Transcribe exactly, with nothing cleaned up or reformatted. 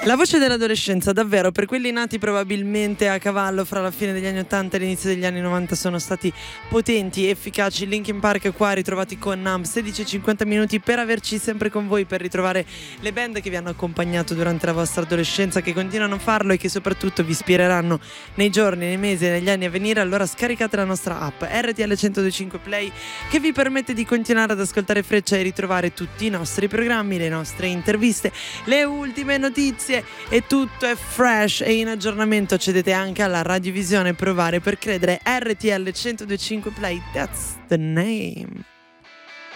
La voce dell'adolescenza, davvero, per quelli nati probabilmente a cavallo fra la fine degli anni ottanta e l'inizio degli anni novanta, sono stati potenti, efficaci. Linkin Park qua, ritrovati con Numb, sedici e cinquanta minuti per averci sempre con voi, per ritrovare le band che vi hanno accompagnato durante la vostra adolescenza, che continuano a farlo e che soprattutto vi ispireranno nei giorni, nei mesi e negli anni a venire. Allora scaricate la nostra app R T L centodue e cinque Play, che vi permette di continuare ad ascoltare Freccia e ritrovare tutti i nostri programmi, le nostre interviste, le ultime notizie, e tutto è fresh e in aggiornamento. Accedete anche alla radiovisione Provare per Credere, R T L centodue e cinque Play, that's the name.